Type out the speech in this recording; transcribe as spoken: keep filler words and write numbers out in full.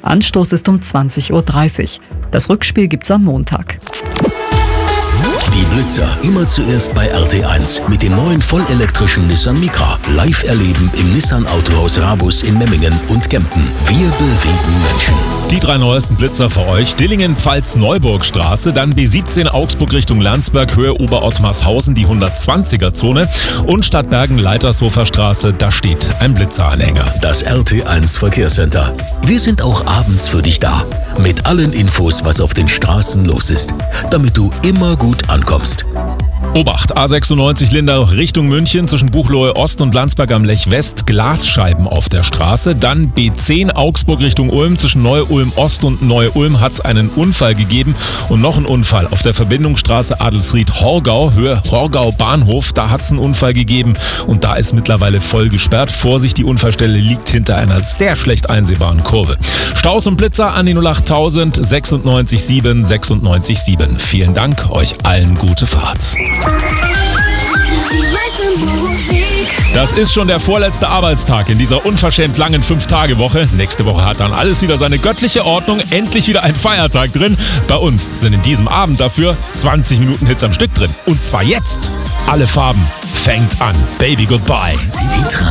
Anstoß ist um zwanzig Uhr dreißig. Das Rückspiel gibt's am Montag. Die Blitzer immer zuerst bei R T eins mit dem neuen vollelektrischen Nissan Micra. Live erleben im Nissan Autohaus Rabus in Memmingen und Kempten. Wir bewegen Menschen. Die drei neuesten Blitzer für euch: Dillingen-Pfalz-Neuburgstraße, dann B siebzehn Augsburg Richtung Landsberg, Höhe Oberottmarshausen, die hundertzwanziger-Zone und Stadtbergen-Leitershofer Straße, da steht ein Blitzeranhänger. Das R T eins Verkehrscenter. Wir sind auch abends für dich da. Mit allen Infos, was auf den Straßen los ist, damit du immer gut ankommst. Obacht, A sechsundneunzig Lindau Richtung München zwischen Buchloe Ost und Landsberg am Lech West, Glasscheiben auf der Straße. Dann B zehn Augsburg Richtung Ulm zwischen Neu-Ulm Ost und Neu-Ulm hat es einen Unfall gegeben. Und noch ein Unfall auf der Verbindungsstraße Adelsried-Horgau, Höhe Horgau Bahnhof. Da hat es einen Unfall gegeben und da ist mittlerweile voll gesperrt. Vorsicht, die Unfallstelle liegt hinter einer sehr schlecht einsehbaren Kurve. Staus und Blitzer an die null acht null null sechsundneunzig sieben sechsundneunzig sieben. Vielen Dank, euch allen gute Fahrt. Das ist schon der vorletzte Arbeitstag in dieser unverschämt langen fünf Tage Woche. Nächste Woche hat dann alles wieder seine göttliche Ordnung. Endlich wieder ein Feiertag drin. Bei uns sind in diesem Abend dafür zwanzig Minuten Hits am Stück drin. Und zwar jetzt. Alle Farben fängt an. Baby Goodbye.